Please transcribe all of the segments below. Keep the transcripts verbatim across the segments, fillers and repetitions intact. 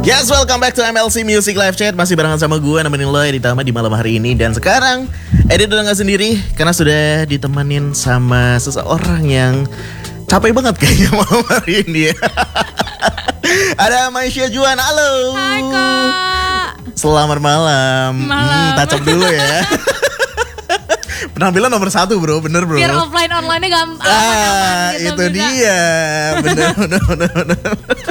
Yes, welcome back to M L C Music Live Chat. Masih barengan sama gue, nemenin lo Edi Tama di malam hari ini. Dan sekarang Edi udah gak sendiri, karena sudah ditemenin sama seseorang yang capek banget kayaknya malam hari ini ya. Ada Maisha Juan, halo. Hai Kak. Selamat malam. Malam. Hmm, touch up dulu ya. Penampilan nomor satu bro, bener bro. Biar offline online-nya gampang. Ah, gitu itu bisa. Dia. Bener, bener, bener, bener.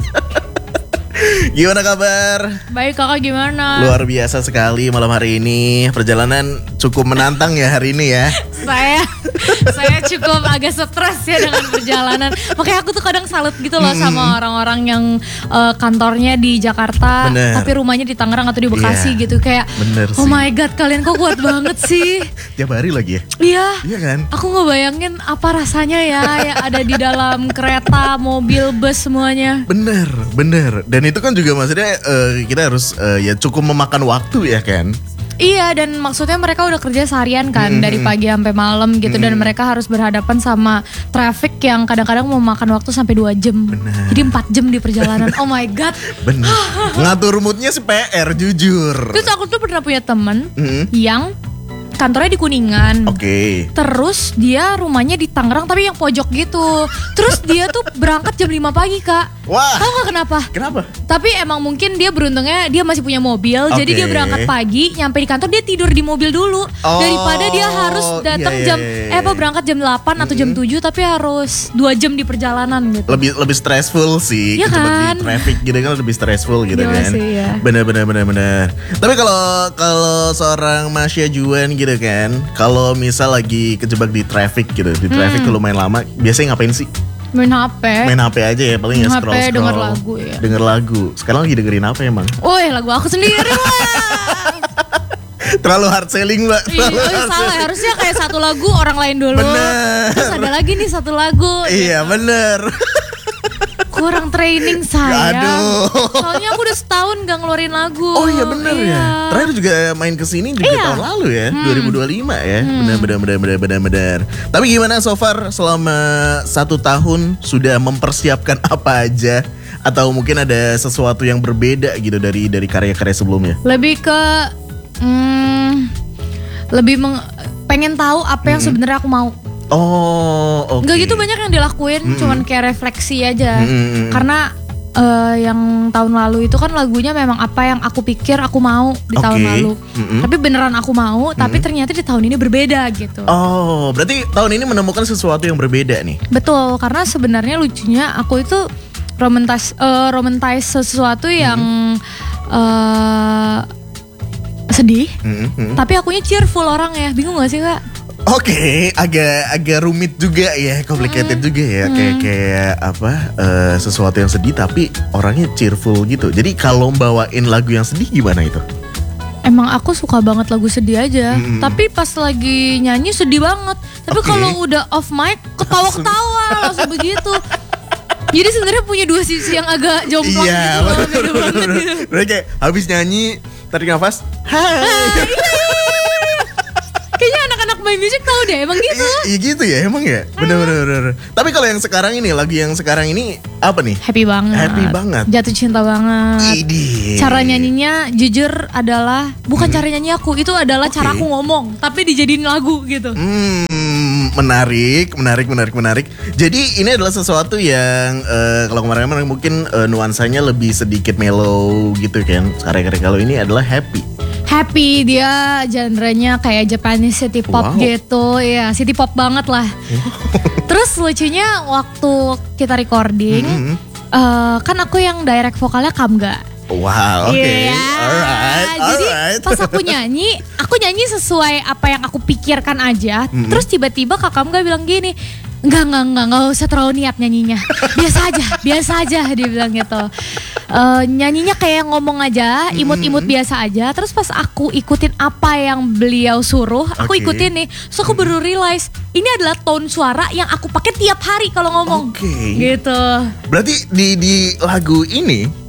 Gimana kabar? Baik kakak, gimana? Luar biasa sekali malam hari ini. Perjalanan cukup menantang ya hari ini ya. Saya Saya cukup agak stres ya dengan perjalanan. Makanya aku tuh kadang salut gitu loh hmm. sama orang-orang yang uh, kantornya di Jakarta, bener. Tapi rumahnya di Tangerang atau di Bekasi yeah. gitu. Kayak bener oh sih. My god, kalian kok kuat banget sih. Tiap hari lagi ya? Iya. Iya kan? Aku ngebayangin apa rasanya ya yang ada di dalam kereta, mobil, bus semuanya. Bener, bener. Dan itu kan juga maksudnya uh, kita harus uh, ya cukup memakan waktu ya kan? Iya, dan maksudnya mereka udah kerja seharian kan hmm. dari pagi sampai malam gitu hmm. dan mereka harus berhadapan sama traffic yang kadang-kadang mau makan waktu sampai dua jam. Bener. Jadi empat jam di perjalanan. Oh my god. Bener. Ngatur moodnya sih P R jujur. Terus aku tuh pernah punya temen hmm. yang kantornya di Kuningan. Oke. Okay. Terus dia rumahnya di Tangerang tapi yang pojok gitu. Terus dia tuh berangkat jam lima pagi, Kak. Wah. Tahu gak kenapa? Kenapa? Tapi emang mungkin dia beruntungnya dia masih punya mobil. Okay. Jadi dia berangkat pagi, nyampe di kantor dia tidur di mobil dulu. Oh, daripada dia harus datang iya, jam iya, iya. eh apa berangkat jam delapan atau jam tujuh tapi harus dua jam di perjalanan gitu. Lebih lebih stressful sih. Ya kan? Di traffic gitu kan lebih stressful gitu Gila kan. Sih, ya. Bener bener bener bener. Tapi kalau kalau seorang Maisha Juan gitu kan, kalau misal lagi kejebak di traffic gitu, di traffic hmm. lumayan lama, biasanya ngapain sih? Main H P. Main H P aja ya, paling ya scroll scroll. Denger lagu ya. Denger lagu. Sekarang lagi dengerin apa emang? Woi, lagu aku sendiri lah. Terlalu hard selling mbak. Iya, oh, salah. Harusnya kayak satu lagu orang lain dulu. Bener. Terus ada lagi nih satu lagu. Iya gitu. Bener. Kurang training saya. Aduh. Soalnya aku udah setahun gak ngeluarin lagu. Oh iya bener iya. ya. Terakhir juga main kesini juga iya. tahun lalu ya, hmm. dua ribu dua puluh lima ya. Hmm. Bener bener bener bener bener bener. Tapi gimana so far selama satu tahun sudah mempersiapkan apa aja? Atau mungkin ada sesuatu yang berbeda gitu dari dari karya-karya sebelumnya? Lebih ke hmm, lebih meng, pengen tahu apa yang hmm. sebenarnya aku mau. Oh, oke. Okay. Gak gitu banyak yang dilakuin, mm-hmm. cuman kayak refleksi aja. Mm-hmm. Karena uh, yang tahun lalu itu kan lagunya memang apa yang aku pikir aku mau di okay. tahun lalu. Mm-hmm. Tapi beneran aku mau, mm-hmm. tapi ternyata di tahun ini berbeda gitu. Oh, berarti tahun ini menemukan sesuatu yang berbeda nih? Betul, karena sebenarnya lucunya aku itu romantis, uh, romantis sesuatu yang mm-hmm. uh, sedih. Mm-hmm. Tapi akunya cheerful orang ya, bingung gak sih Kak? Oke, okay, agak agak rumit juga ya, complicated hmm. juga ya, hmm. kayak kayak apa uh, sesuatu yang sedih tapi orangnya cheerful gitu. Jadi kalau bawain lagu yang sedih gimana itu? Emang aku suka banget lagu sedih aja, hmm. tapi pas lagi nyanyi sedih banget. Tapi okay. kalau udah off mic ketawa-ketawa langsung begitu. Jadi sebenarnya punya dua sisi yang agak jomplang iya, gitu loh, beda banget gitu. Berarti kayak habis nyanyi tarik nafas, hai. hai Kayaknya anak-anak main musik tahu deh, emang gitu. Iya gitu ya, emang ya. Bener-bener. Tapi kalau yang sekarang ini, lagu yang sekarang ini apa nih? Happy banget. Happy banget. Jatuh cinta banget. Idih. Cara nyanyinya jujur adalah bukan hmm. cara nyanyi aku, itu adalah okay. cara aku ngomong, tapi dijadiin lagu gitu. Hmm, menarik, menarik, menarik, menarik. Jadi ini adalah sesuatu yang uh, kalau kemarin-kemarin mungkin uh, nuansanya lebih sedikit mellow gitu kan. Sekarang kalau ini adalah happy. Happy, dia genrenya kayak Japanese city pop wow. gitu. Ya, city pop banget lah. Terus lucunya waktu kita recording, mm-hmm. uh, kan aku yang direct vokalnya Kamga. Wow, oke. Okay. Yeah. Alright, Jadi alright. pas aku nyanyi, aku nyanyi sesuai apa yang aku pikirkan aja. Mm-hmm. Terus tiba-tiba Kak Kamga bilang gini, Enggak, enggak, enggak, enggak usah terlalu niat nyanyinya. Biasa aja, biasa aja dia bilang gitu. Uh, nyanyinya kayak ngomong aja, imut-imut biasa aja. Terus pas aku ikutin apa yang beliau suruh, aku okay. ikutin nih. So aku baru realize ini adalah tone suara yang aku pakai tiap hari kalau ngomong. Oke. Okay. Gitu. Berarti di di lagu ini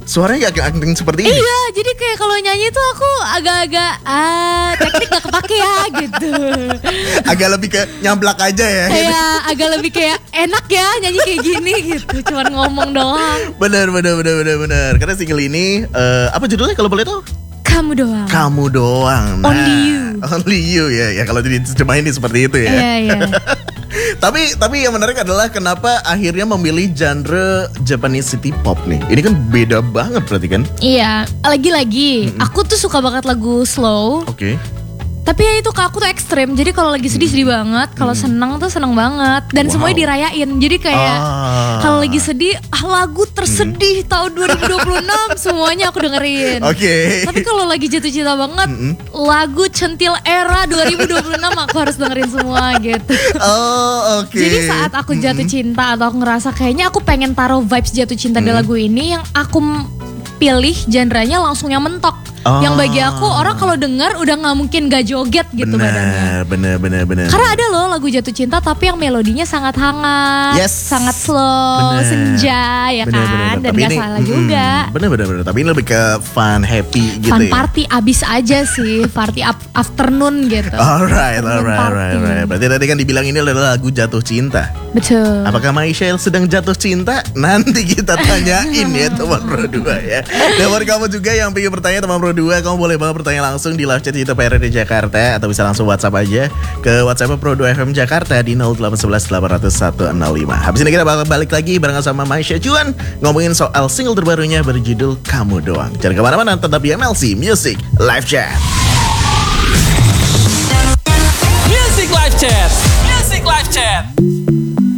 suaranya gak acting seperti ini. Iya, jadi kayak kalau nyanyi tuh aku agak-agak ah teknik gak kepake ya gitu. Agak lebih ke nyamplak aja ya. Kayak agak lebih kayak enak ya nyanyi kayak gini gitu, cuman ngomong doang. Bener bener bener bener bener. Karena single ini eh, apa judulnya kalau boleh tahu? Kamu doang. Kamu doang. Nah, Only you. Only you ya. Ya kalau diterjemahin seperti itu ya. Iya, iya. tapi tapi yang menarik adalah kenapa akhirnya memilih genre Japanese city pop nih. Ini kan beda banget berarti kan? Iya, lagi-lagi aku tuh suka banget lagu slow. Oke. Tapi ya itu Kak, aku tuh ekstrim. Jadi kalau lagi sedih sedih banget, kalau senang tuh senang banget. Dan Wow. semuanya dirayain. Jadi kayak Ah. kalau lagi sedih, ah, lagu tersedih tahun dua ribu dua puluh enam semuanya aku dengerin. Oke. Tapi kalau lagi jatuh cinta banget, lagu centil era dua ribu dua puluh enam aku harus dengerin semua gitu. Oh, oke. Jadi saat aku jatuh cinta atau aku ngerasa kayaknya aku pengen taruh vibes jatuh cinta di lagu ini, yang aku m- pilih genrenya langsung yang mentok. Oh. Yang bagi aku orang kalau dengar udah nggak mungkin gak joget gitu badannya. Bener, bener, bener, bener. Karena ada loh lagu jatuh cinta tapi yang melodinya sangat hangat, Yes. sangat slow, Bener. senja ya Bener, kan, bener, bener. dan Tapi gak ini, salah mm, juga. Bener, bener, bener. Tapi ini lebih ke fun, happy gitu Fun ya. party abis aja sih, party up, afternoon gitu. Alright, Afternoon alright, party. alright, alright. Berarti tadi kan dibilang ini adalah lagu jatuh cinta. Betul. Apakah Michelle sedang jatuh cinta? Nanti kita tanyain ya teman Pro dua ya. Dan buat kamu juga yang pengen bertanya teman Pro dua, kamu boleh banget bertanya langsung di live chat Cita P R D Jakarta, atau bisa langsung WhatsApp aja ke WhatsApp Pro dua F M Jakarta di nol delapan satu satu delapan nol nol satu nol lima. Habis ini kita bakal balik lagi barengan sama Maisha Juan ngomongin soal single terbarunya berjudul Kamu Doang. Jangan kemana-mana, tetap di M L C Music Live Chat. Music Live Chat. Music Live Chat.